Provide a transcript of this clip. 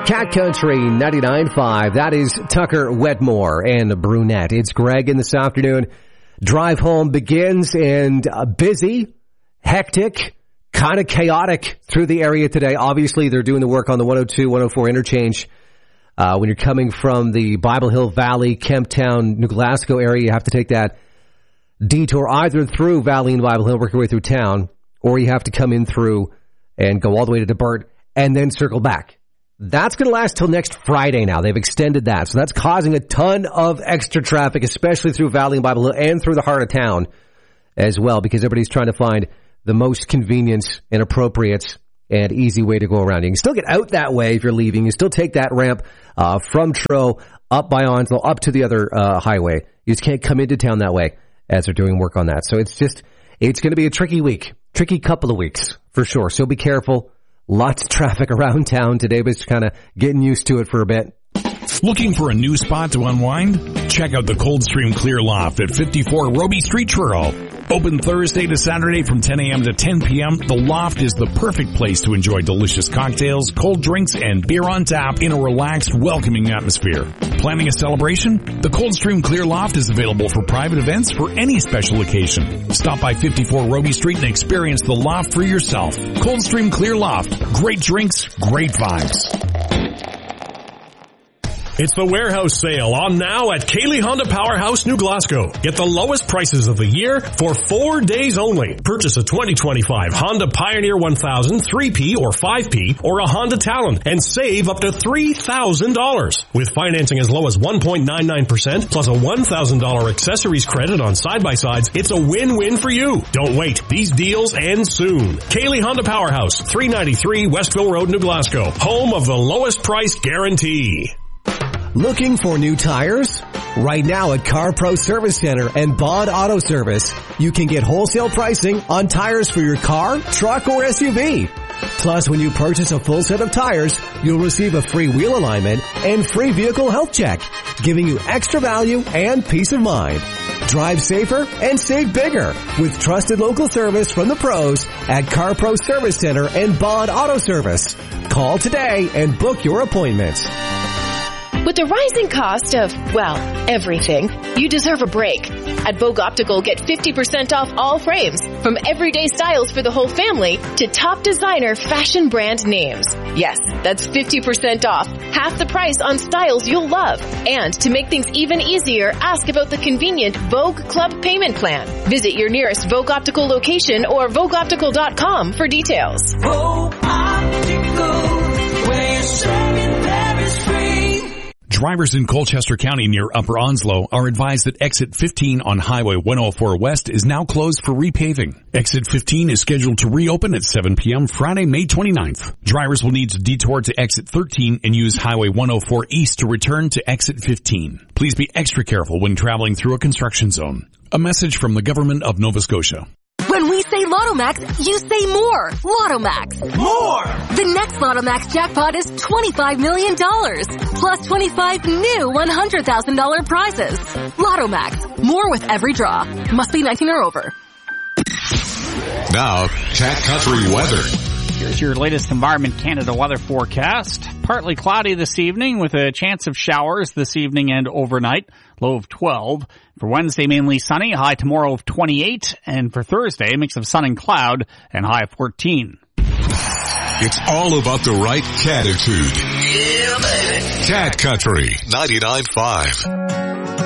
Cat Country 99.5. That is Tucker Wetmore and Brunette. It's Greg in this afternoon. Drive home begins and busy, hectic, kind of chaotic through the area today. Obviously, they're doing the work on the 102, 104 interchange. When you're coming from the Bible Hill Valley, Kemptown, New Glasgow area, you have to take that detour either through Valley and Bible Hill, work your way through town, or you have to come in through and go all the way to DeBert and then circle back. That's going to last till next Friday now. They've extended that. So that's causing a ton of extra traffic, especially through Valley and Bible Hill and through the heart of town as well, because everybody's trying to find the most convenient and appropriate and easy way to go around. You can still get out that way if you're leaving. You still take that ramp from Truro up by Onslow, up to the other highway. You just can't come into town that way as they're doing work on that. So it's going to be a tricky week, tricky couple of weeks for sure. So be careful. Lots of traffic around town today, but it's kind of getting used to it for a bit. Looking for a new spot to unwind? Check out the Coldstream Clear Loft at 54 Roby Street, Truro. Open Thursday to Saturday from 10 a.m. to 10 p.m., the Loft is the perfect place to enjoy delicious cocktails, cold drinks, and beer on tap in a relaxed, welcoming atmosphere. Planning a celebration? The Coldstream Clear Loft is available for private events for any special occasion. Stop by 54 Roby Street and experience the Loft for yourself. Coldstream Clear Loft. Great drinks, great vibes. It's the warehouse sale on now at Cayley Honda Powerhouse, New Glasgow. Get the lowest prices of the year for 4 days only. Purchase a 2025 Honda Pioneer 1000 3P or 5P or a Honda Talon and save up to $3,000. With financing as low as 1.99% plus a $1,000 accessories credit on side-by-sides, it's a win-win for you. Don't wait. These deals end soon. Cayley Honda Powerhouse, 393 Westville Road, New Glasgow. Home of the lowest price guarantee. Looking for new tires? Right now at Car Pro Service Center and Bond Auto Service, you can get wholesale pricing on tires for your car, truck, or SUV. Plus, when you purchase a full set of tires, you'll receive a free wheel alignment and free vehicle health check, giving you extra value and peace of mind. Drive safer and save bigger with trusted local service from the pros at Car Pro Service Center and Bond Auto Service. Call today and book your appointment. With the rising cost of, well, everything, you deserve a break. At Vogue Optical, get 50% off all frames, from everyday styles for the whole family to top designer fashion brand names. Yes, that's 50% off, half the price on styles you'll love. And to make things even easier, ask about the convenient Vogue Club payment plan. Visit your nearest Vogue Optical location or VogueOptical.com for details. Vogue Optical, where you're shopping, there is free. Drivers in Colchester County near Upper Onslow are advised that exit 15 on Highway 104 West is now closed for repaving. Exit 15 is scheduled to reopen at 7 p.m. Friday, May 29th. Drivers will need to detour to exit 13 and use Highway 104 East to return to exit 15. Please be extra careful when traveling through a construction zone. A message from the Government of Nova Scotia. When we say Lotto-Max, you say more. Lotto-Max. More! The next Lotto-Max jackpot is $25 million, plus 25 new $100,000 prizes. Lotto-Max. More with every draw. Must be 19 or over. Now, Cat Country weather. Here's your latest Environment Canada weather forecast. Partly cloudy this evening with a chance of showers this evening and overnight. Low of 12. For Wednesday, mainly sunny, high tomorrow of 28. And for Thursday, a mix of sun and cloud and high of 14. It's all about the right catitude. Yeah, baby. Cat Country 99.5.